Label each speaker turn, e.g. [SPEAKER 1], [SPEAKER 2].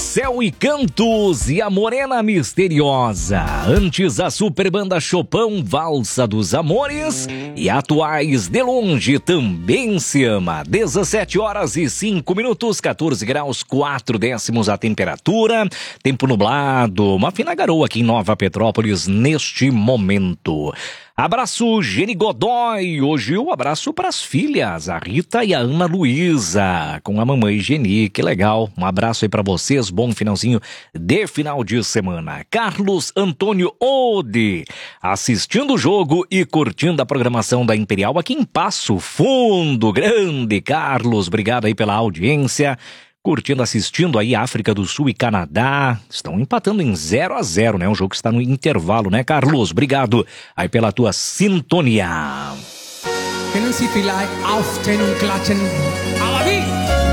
[SPEAKER 1] Céu e Cantos e a Morena Misteriosa. Antes a super banda Chopin, Valsa dos Amores. E Atuais de Longe também se ama. 17h05, 14 graus 4 décimos a temperatura. Tempo nublado, uma fina garoa aqui em Nova Petrópolis neste momento. Abraço Geni Godoy, hoje o abraço para as filhas, a Rita e a Ana Luísa, com a mamãe Geni, que legal, um abraço aí para vocês, bom finalzinho de final de semana. Carlos Antônio Ode, assistindo o jogo e curtindo a programação da Imperial aqui em Passo Fundo, grande Carlos, obrigado aí pela audiência. Curtindo, assistindo aí África do Sul e Canadá, estão empatando em 0-0, né? Um jogo que está no intervalo, né, Carlos? Obrigado aí pela tua sintonia.
[SPEAKER 2] Können Sie vielleicht aufstehen und klatschen?